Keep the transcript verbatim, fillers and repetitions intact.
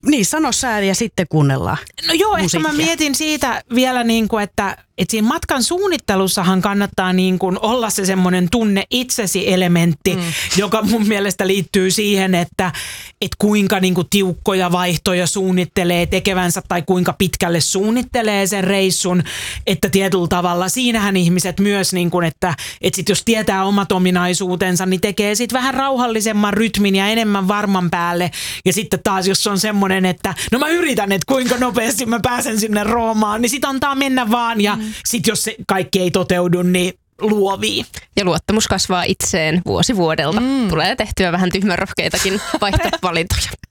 Niin, sano sä ja sitten kuunnellaan. No joo, musiikkia. ehkä mä mietin siitä vielä, niin kuin, että, että siinä matkan suunnittelussahan kannattaa niin kuin olla se semmoinen tunne itsesi elementti, mm. joka mun mielestä liittyy siihen, että, että kuinka niin kuin tiukkoja vaihtoja suunnittelee tekevänsä tai kuinka pitkälle suunnittelee sen reissun, että tietyllä tavalla siinähän ihmiset myös, niin kuin, että, että sit jos tietää omat ominaisuutensa, niin tekee sit vähän rauhallisemman rytmin ja enemmän varman päälle ja sitten taas jos on semmoinen, että no mä yritän, että kuinka nopeasti mä pääsen sinne Roomaan, niin sit antaa mennä vaan ja mm. sit jos se kaikki ei toteudu, niin luovii. Ja luottamus kasvaa itseen vuosi vuodelta. Mm. Tulee tehtyä vähän tyhmänrohkeitakin vaihtovalintoja.